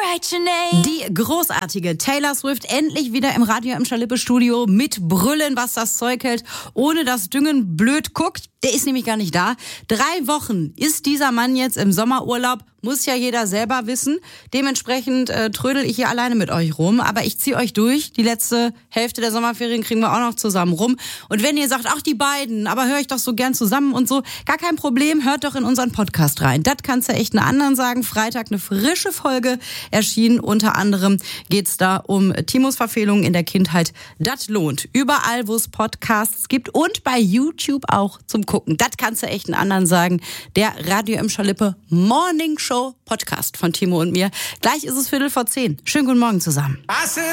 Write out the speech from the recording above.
write your name. Die großartige Taylor Swift endlich wieder im Radio im Schalippe-Studio mit Brüllen, was das Zeug hält, ohne dass Düngen blöd guckt. Der ist nämlich gar nicht da. 3 Wochen ist dieser Mann jetzt im Sommerurlaub. Muss ja jeder selber wissen. Dementsprechend trödel ich hier alleine mit euch rum. Aber ich ziehe euch durch. Die letzte Hälfte der Sommerferien kriegen wir auch noch zusammen rum. Und wenn ihr sagt, ach die beiden, aber höre ich doch so gern zusammen und so, gar kein Problem, hört doch in unseren Podcast rein. Das kannst du echt einen anderen sagen. Freitag eine frische Folge erschienen. Unter anderem geht's da um Timos Verfehlungen in der Kindheit. Das lohnt. Überall, wo es Podcasts gibt und bei YouTube auch zum Gucken. Das kannst du echt einen anderen sagen. Der Radio im Schalippe Morning Show Podcast von Timo und mir. Gleich ist es 9:15. Schönen guten Morgen zusammen.